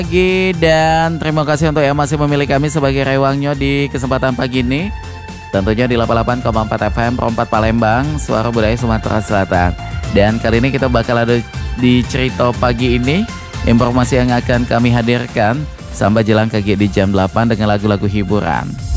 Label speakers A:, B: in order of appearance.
A: Pagi dan terima kasih untuk yang masih memilih kami sebagai rewangnya di kesempatan pagi ini. Tentunya di 88,4 FM Rompat Palembang, Suara Budaya Sumatera Selatan. Dan kali ini kita bakal ada di cerita pagi ini, informasi yang akan kami hadirkan sampai jelang KG di jam 8 dengan lagu-lagu hiburan.